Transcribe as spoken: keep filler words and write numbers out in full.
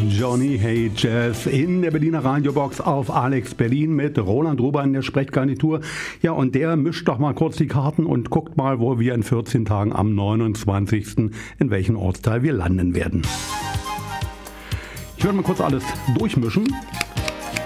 Johnny Hey Jazz in der Berliner Radiobox auf Alex Berlin mit Roland Ruber in der Sprechgarnitur. Ja, und der mischt doch mal kurz die Karten und guckt mal, wo wir in vierzehn Tagen am neunundzwanzigsten in welchen Ortsteil wir landen werden. Ich werde mal kurz alles durchmischen.